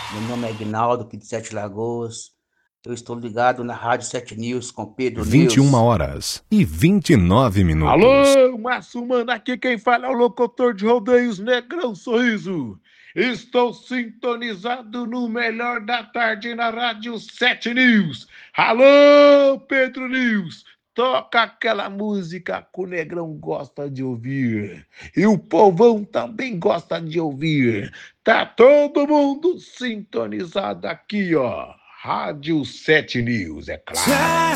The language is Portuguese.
Meu nome é Aguinaldo, aqui de Sete Lagoas. Eu estou ligado na Rádio 7 News com Pedro 21 News. horas e 29 minutos. Alô, Márcio Mano, aqui quem fala é o locutor de rodeios Negrão Sorriso. Estou sintonizado no melhor da tarde na Rádio 7 News. Alô, Pedro News, toca aquela música que o Negrão gosta de ouvir. E o povão também gosta de ouvir. Tá todo mundo sintonizado aqui, ó. Rádio 7 News, é claro.